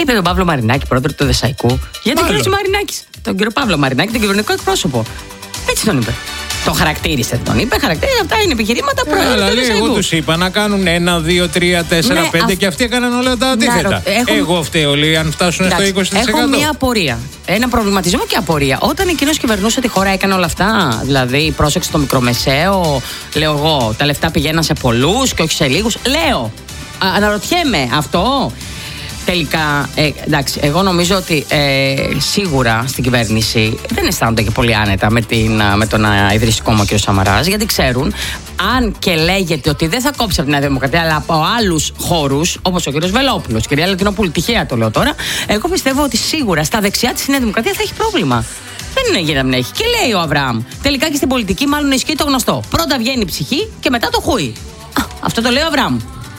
Είπε τον Παύλο Μαρινάκη, πρόεδρο του Δεσσαϊκού. Γιατί ο κ. Μαρινάκης, τον κύριο Παύλο Μαρινάκη, τον κυβερνητικό εκπρόσωπο. Έτσι τον είπε. Το χαρακτήρισε, τον είπε. Αυτά είναι επιχειρήματα πρόεδρου του Δεσσαϊκού. Εγώ τους είπα να κάνουν 1, 2, 3, 4, 5 και αυτοί έκαναν όλα τα αντίθετα. Εγώ φταίω, λέει, αν φτάσουν στο 20%. Έχω μία απορία. Ένα προβληματισμό και απορία. Όταν εκείνος κυβερνούσε τη χώρα, έκανε όλα αυτά. Δηλαδή, πρόσεξε το μικρομεσαίο. Λέω εγώ, τα λεφτά πηγαίναν σε πολλούς και όχι σε λίγους. Λέω. Αναρωτιέμαι αυτό. Τελικά, εντάξει, εγώ νομίζω ότι σίγουρα στην κυβέρνηση δεν αισθάνονται και πολύ άνετα με τον ιδρύσει κόμμα κ. Σαμαράς, γιατί ξέρουν, αν και λέγεται ότι δεν θα κόψει από τη Νέα Δημοκρατία, αλλά από άλλους χώρους, όπως ο κ. Βελόπουλος, κυρία Λατινοπούλη, τυχαία το λέω τώρα, εγώ πιστεύω ότι σίγουρα στα δεξιά της η Νέα Δημοκρατία θα έχει πρόβλημα. Δεν είναι για να μην έχει. Και λέει ο Αβραάμ, τελικά και στην πολιτική μάλλον ισχύει το γνωστό. Πρώτα βγαίνει η ψυχή και μετά το χούι. Αυτό το λέει ο Αβραάμ.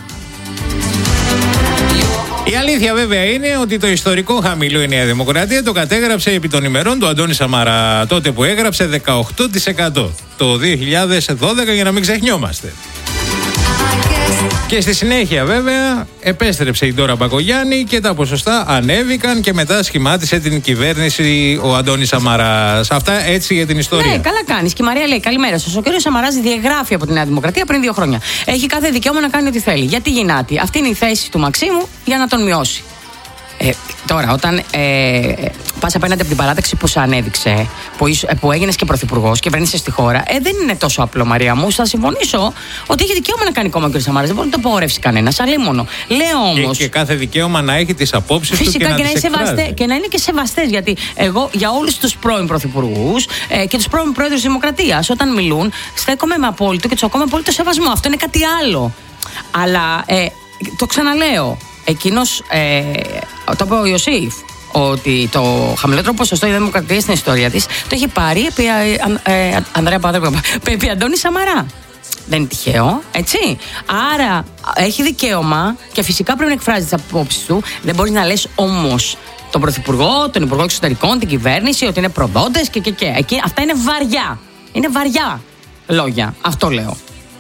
Η αλήθεια βέβαια είναι ότι το ιστορικό χαμηλό η Νέα Δημοκρατία το κατέγραψε επί των ημερών του Αντώνη Σαμαρά, τότε που έγραψε 18% το 2012, για να μην ξεχνιόμαστε. Και στη συνέχεια βέβαια επέστρεψε η Ντόρα Μπακογιάννη και τα ποσοστά ανέβηκαν και μετά σχημάτισε την κυβέρνηση ο Αντώνης Σαμαράς. Αυτά έτσι για την ιστορία. Ναι, καλά κάνεις. Και η Μαρία λέει: καλημέρα σας. Ο κ. Σαμαράς διαγράφει από τη Νέα Δημοκρατία πριν 2 χρόνια. Έχει κάθε δικαίωμα να κάνει ό,τι θέλει. Γιατί γυνάτη. Αυτή είναι η θέση του Μαξίμου για να τον μειώσει. Τώρα, όταν πας απέναντι από την παράταξη που σε ανέδειξε, που έγινες και πρωθυπουργός και κυβέρνησες τη χώρα, δεν είναι τόσο απλό, Μαρία μου. Θα συμφωνήσω ότι έχει δικαίωμα να κάνει κόμμα ο κ. Σαμαράς. Δεν μπορεί να το απαγορεύσει κανένας. Αλίμονο. Λέω όμως. Και κάθε δικαίωμα να έχει τις απόψεις του φυσικά, και να τις εκφράζει. Και να είναι και σεβαστές. Γιατί εγώ για όλους τους πρώην πρωθυπουργούς και τους πρώην πρόεδρους της Δημοκρατίας, όταν μιλούν, στέκομαι με απόλυτο και τους ακόμα απόλυτο σεβασμό. Αυτό είναι κάτι άλλο. Αλλά το ξαναλέω. Εκείνος, το είπε ο Ιωσήφ, ότι το χαμηλότερο ποσοστό η Δημοκρατία στην ιστορία της το έχει πάρει επί Ανδρέα Παδρέου, επί Αντώνη Σαμαρά. Δεν είναι τυχαίο, έτσι. Άρα έχει δικαίωμα και φυσικά πρέπει να εκφράζει τις απόψεις του. Δεν μπορείς να λες όμως τον Πρωθυπουργό, τον Υπουργό Εξωτερικών, την κυβέρνηση ότι είναι προδότες και. Εκεί, αυτά είναι βαριά. Είναι βαριά λόγια. Αυτό λέω.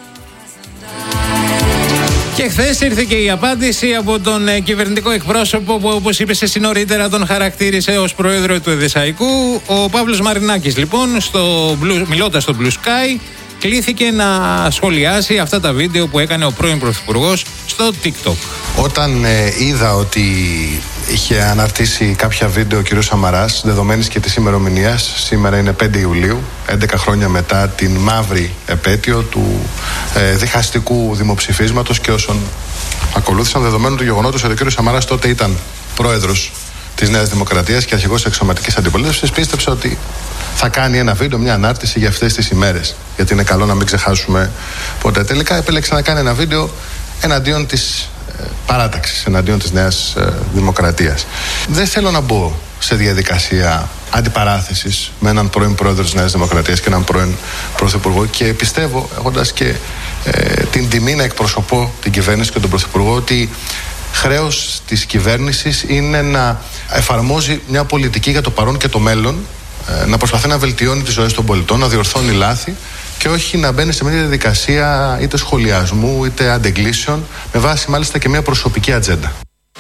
Και χθες ήρθε και η απάντηση από τον κυβερνητικό εκπρόσωπο που, όπως είπες εσύ νωρίτερα, τον χαρακτήρισε ως πρόεδρο του Δεσσαϊκού. Ο Παύλος Μαρινάκης λοιπόν, μιλώντας στο Blue Sky, κλήθηκε να σχολιάσει αυτά τα βίντεο που έκανε ο πρώην πρωθυπουργός στο TikTok. Όταν είδα ότι είχε αναρτήσει κάποια βίντεο ο κ. Σαμαράς, δεδομένης και της ημερομηνίας, σήμερα είναι 5 Ιουλίου, 11 χρόνια μετά την μαύρη επέτειο του διχαστικού δημοψηφίσματος και όσων ακολούθησαν, δεδομένου του γεγονότος ότι ο κ. Σαμαράς τότε ήταν πρόεδρος της Νέας Δημοκρατίας και αρχηγός εξωματικής αντιπολίτευσης, πίστεψε ότι θα κάνει ένα βίντεο, μια ανάρτηση για αυτές τις ημέρες. Γιατί είναι καλό να μην ξεχάσουμε ποτέ. Τελικά επέλεξε να κάνει ένα βίντεο εναντίον της παράταξης, εναντίον της Νέας Δημοκρατίας. Δεν θέλω να μπω σε διαδικασία αντιπαράθεσης με έναν πρώην πρόεδρο της Νέας Δημοκρατίας και έναν πρώην πρωθυπουργό, και πιστεύω, έχοντας και την τιμή να εκπροσωπώ την κυβέρνηση και τον πρωθυπουργό, ότι χρέος της κυβέρνησης είναι να εφαρμόζει μια πολιτική για το παρόν και το μέλλον, να προσπαθεί να βελτιώνει τις ζωές των πολιτών, να διορθώνει λάθη και όχι να μπαίνει σε μια διαδικασία είτε σχολιασμού είτε αντεγκλήσεων, με βάση μάλιστα και μια προσωπική ατζέντα.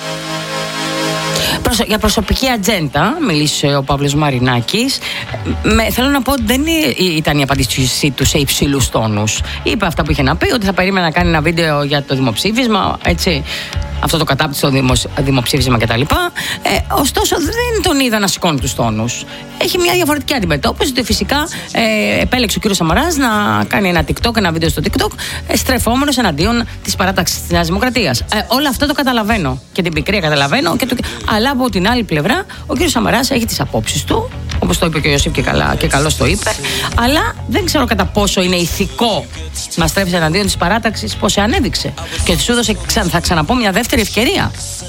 Για προσωπική ατζέντα μίλησε ο Παύλος Μαρινάκης. Θέλω να πω ότι δεν ήταν η απάντησή του σε υψηλούς τόνους. Είπε αυτά που είχε να πει, ότι θα περίμενε να κάνει ένα βίντεο για το δημοψήφισμα, έτσι, αυτό το κατάπτυστο δημοψήφισμα κτλ. Ωστόσο δεν τον είδα να σηκώνει τους τόνους. Έχει μια διαφορετική αντιμετώπιση, ότι φυσικά επέλεξε ο κ. Σαμαράς να κάνει ένα TikTok, ένα βίντεο στο TikTok, στρεφόμενος εναντίον της παράταξης της Νέας Δημοκρατίας. Όλο αυτό το καταλαβαίνω και την πικρία καταλαβαίνω, αλλά από την άλλη πλευρά ο κ. Σαμαράς έχει τις απόψεις του, όπως το είπε και ο Ιωσήφ και καλώς το είπε, αλλά δεν ξέρω κατά πόσο είναι ηθικό να στρέψει εναντίον της παράταξης, πώς σε ανέδειξε και σου έδωσε, θα ξαναπώ, μια δεύτερη ευκαιρία.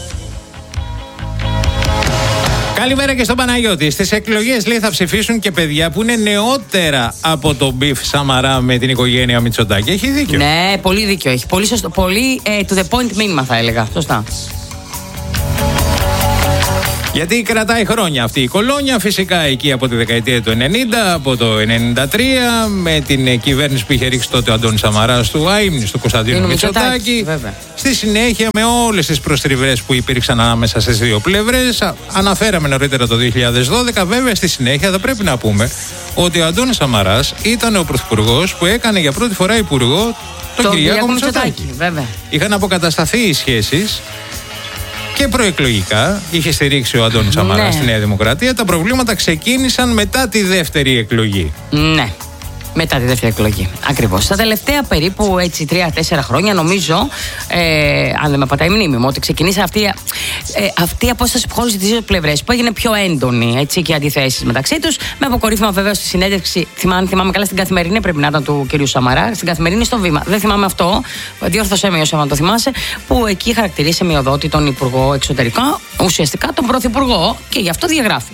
Καλημέρα και στον Παναγιώτη. Στις εκλογές, λέει, θα ψηφίσουν και παιδιά που είναι νεότερα από τον μπιφ Σαμαρά με την οικογένεια Μητσοτάκη. Έχει δίκιο. Ναι, πολύ δίκιο έχει. Πολύ σωστό. Πολύ to the point μήνυμα, θα έλεγα. Σωστά. Γιατί κρατάει χρόνια αυτή η κολόνια. Φυσικά εκεί από τη δεκαετία του 90, από το 93, με την κυβέρνηση που είχε ρίξει τότε ο Αντώνης Σαμαράς του άιμνης του Κωνσταντίνου Μητσοτάκη. Στη συνέχεια, με όλες τις προστριβές που υπήρξαν ανάμεσα στις δύο πλευρές, αναφέραμε νωρίτερα το 2012. Βέβαια, στη συνέχεια θα πρέπει να πούμε ότι ο Αντώνης Σαμαράς ήταν ο πρωθυπουργός που έκανε για πρώτη φορά υπουργό τον Κυριάκο Μητσοτάκη. Είχαν αποκατασταθεί οι σχέσεις. Και προεκλογικά είχε στηρίξει ο Αντώνης Σαμαράς στη Νέα Δημοκρατία. Τα προβλήματα ξεκίνησαν μετά τη δεύτερη εκλογή. Ναι. Μετά τη δεύτερη εκλογή. Ακριβώς. Τα τελευταία περίπου 3-4 χρόνια, νομίζω, αν δεν με πατάει η μνήμη μου, ότι ξεκινήσε αυτή η απόσταση που χώριζε τις δύο πλευρές, που έγινε πιο έντονη, έτσι, και αντιθέσεις μεταξύ τους. Με αποκορύφημα βέβαια στη συνέντευξη, θυμάμαι καλά, στην Καθημερινή πρέπει να ήταν του κυρίου Σαμαρά, στην Καθημερινή στο Βήμα. Δεν θυμάμαι αυτό, διόρθωσέ με όσο αν το θυμάσαι, που εκεί χαρακτηρίσει μειοδότη τον Υπουργό Εξωτερικών, ουσιαστικά τον Πρωθυπουργό, και γι' αυτό διαγράφει.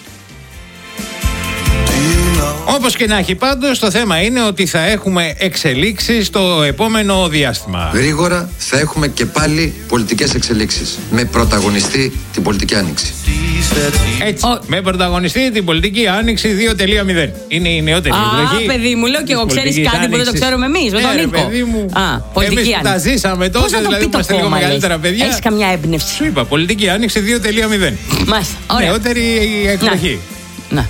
Όπως και να έχει, πάντως, το θέμα είναι ότι θα έχουμε εξελίξεις στο επόμενο διάστημα. Γρήγορα θα έχουμε και πάλι πολιτικές εξελίξεις, με πρωταγωνιστή την πολιτική άνοιξη. Έτσι, με πρωταγωνιστή την πολιτική άνοιξη 2.0. Είναι η νεότερη επιλογή. Παιδί μου, λέω και εγώ, ξέρεις κάτι που δεν το ξέρουμε εμείς, με τον Νίκο. Εμείς τα ζήσαμε τότε, δηλαδή που είμαστε λίγο μεγαλύτερα παιδιά. Έχεις καμιά έμπνευση? Σου είπα, πολιτική άνοιξη 2.0. Μάλιστα, ωραία. Νεότερη εκδοχή. Να.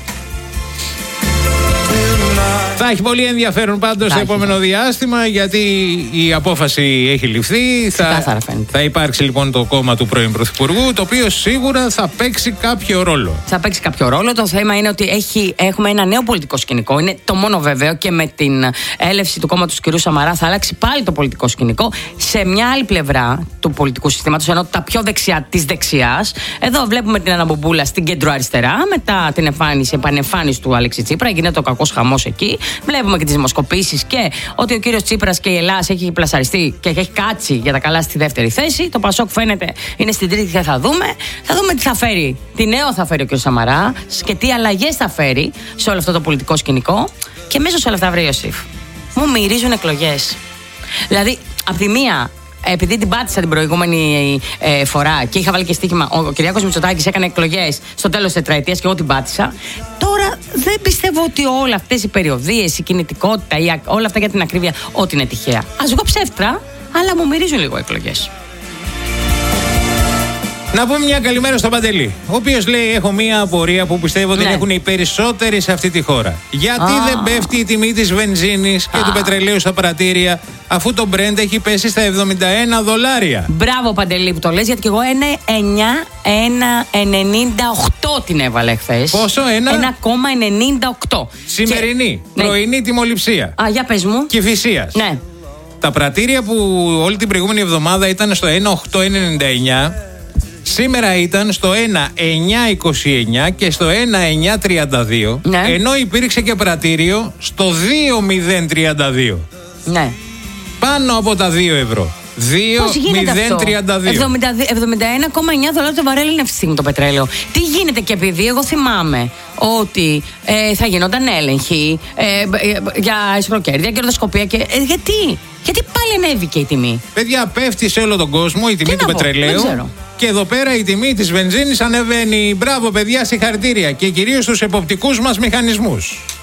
Θα έχει πολύ ενδιαφέρον πάντως το επόμενο διάστημα, γιατί η απόφαση έχει ληφθεί. Θα υπάρξει λοιπόν το κόμμα του πρώην Πρωθυπουργού, το οποίο σίγουρα θα παίξει κάποιο ρόλο. Θα παίξει κάποιο ρόλο. Το θέμα είναι ότι έχουμε ένα νέο πολιτικό σκηνικό. Είναι το μόνο βέβαιο, και με την έλευση του κόμματος του κ. Σαμαρά θα αλλάξει πάλι το πολιτικό σκηνικό σε μια άλλη πλευρά του πολιτικού συστήματος, ενώ τα πιο δεξιά της δεξιάς. Εδώ βλέπουμε την αναμπομπούλα στην κεντροαριστερά, μετά την επανεμφάνιση του Αλέξη Τσίπρα. Γίνεται ο κακός χαμός εκεί. Βλέπουμε και τις δημοσκοπήσεις και ότι ο κύριος Τσίπρας και η Ελλάδα έχει πλασαριστεί και έχει κάτσει για τα καλά στη δεύτερη θέση. Το Πασόκ φαίνεται είναι στην τρίτη και θα δούμε τι θα φέρει. Τι νέο θα φέρει ο κύριος Σαμαράς και τι αλλαγές θα φέρει σε όλο αυτό το πολιτικό σκηνικό. Και μέσα σε όλα αυτά, βρε Ιωσήφ, μου μυρίζουν εκλογές. Δηλαδή, απ' τη μία, επειδή την πάτησα την προηγούμενη φορά και είχα βάλει και στοίχημα, ο Κυριάκος Μητσοτάκης έκανε εκλογές στο τέλος της τετραετίας και εγώ την πάτησα. Τώρα δεν πιστεύω ότι όλα αυτές οι περιοδίες, η κινητικότητα, όλα αυτά για την ακρίβεια, ότι είναι τυχαία. Ας βγω ψεύτρα, αλλά μου μυρίζουν λίγο εκλογές. Να πούμε μια καλημέρα στον Παντελή, ο οποίος λέει: έχω μια απορία που πιστεύω ότι έχουν οι περισσότεροι σε αυτή τη χώρα. Γιατί δεν πέφτει η τιμή της βενζίνης και του πετρελαίου στα πρατήρια, αφού το Brent έχει πέσει στα $71? Μπράβο, Παντελή, που το λες, γιατί και εγώ 1,98 την έβαλε χθες. Πόσο? 1,98. Σημερινή, πρωινή τιμοληψία. Για πες μου. Κηφισίας. Ναι. Τα πρατήρια που όλη την προηγούμενη εβδομάδα ήταν στο 1,899, σήμερα ήταν στο 1,929 και στο 1,932, ενώ υπήρξε και πρατήριο στο 2,032. Ναι. Πάνω από τα 2 ευρώ. 2,032. 71,9 το βαρέλι είναι αυτή τη στιγμή το πετρέλαιο. Τι γίνεται? Και επειδή εγώ θυμάμαι ότι θα γινόταν έλεγχοι για ισοκέρδια, κερδοσκοπία και. Γιατί πάλι ανέβηκε η τιμή? Παιδιά, πέφτει σε όλο τον κόσμο η τιμή του πετρελαίου. Και εδώ πέρα η τιμή της βενζίνης ανεβαίνει. Μπράβο, παιδιά, συγχαρητήρια. Και κυρίως στους εποπτικούς μας μηχανισμούς.